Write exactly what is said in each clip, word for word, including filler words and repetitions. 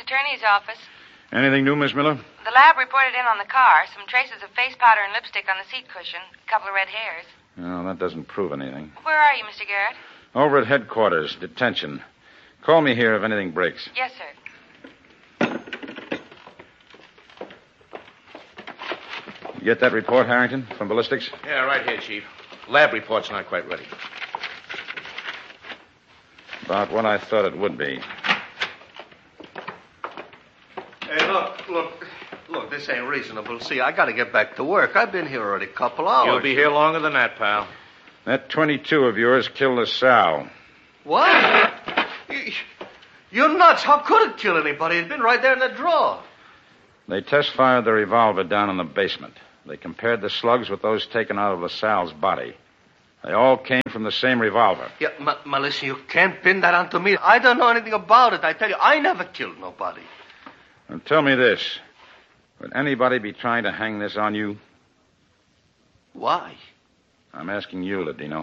attorney's office. Anything new, Miss Miller? The lab reported in on the car. Some traces of face powder and lipstick on the seat cushion. A couple of red hairs. No, that doesn't prove anything. Where are you, Mister Garrett? Over at headquarters, detention. Call me here if anything breaks. Yes, sir. You get that report, Harrington, from ballistics? Yeah, right here, Chief. Lab report's not quite ready. About what I thought it would be. Hey, look, look, look, this ain't reasonable. See, I gotta get back to work. I've been here already a couple hours. You'll be here longer than that, pal. That twenty-two of yours killed LaSalle. What? You, you're nuts. How could it kill anybody? It'd been right there in the drawer. They test-fired the revolver down in the basement. They compared the slugs with those taken out of LaSalle's body. They all came from the same revolver. Yeah, Ma- Melissa, you can't pin that onto me. I don't know anything about it. I tell you, I never killed nobody. And tell me this. Would anybody be trying to hang this on you? Why? I'm asking you, Ladino.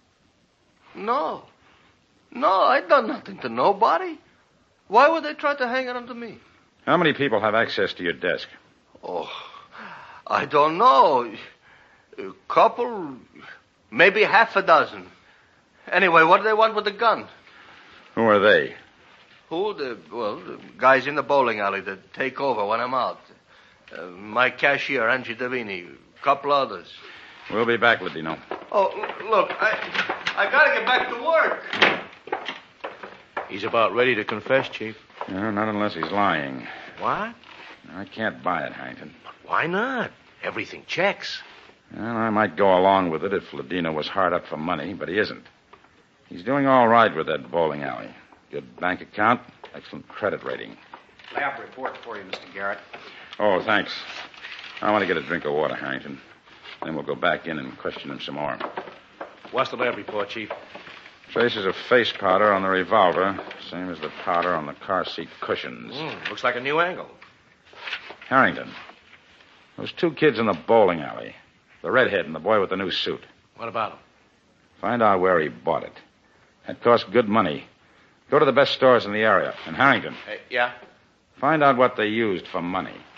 No. No, I done nothing to nobody. Why would they try to hang it onto me? How many people have access to your desk? Oh, I don't know. A couple, maybe half a dozen. Anyway, what do they want with the gun? Who are they? Who? The, well, the guys in the bowling alley that take over when I'm out. Uh, my cashier, Angie Davini. A couple others. We'll be back, Ladino. Oh, l- look, I, I gotta get back to work. He's about ready to confess, Chief. No, not unless he's lying. What? I can't buy it, Harrington. Why not? Everything checks. Well, I might go along with it if Ladino was hard up for money, but he isn't. He's doing all right with that bowling alley. Good bank account, excellent credit rating. Lab report for you, Mister Garrett. Oh, thanks. I want to get a drink of water, Harrington. Then we'll go back in and question him some more. What's the lab report, Chief? Traces of face powder on the revolver, same as the powder on the car seat cushions. Mm, looks like a new angle. Harrington, those two kids in the bowling alley, the redhead and the boy with the new suit. What about him? Find out where he bought it. That cost good money. Go to the best stores in the area. And Harrington, Hey, yeah? find out what they used for money.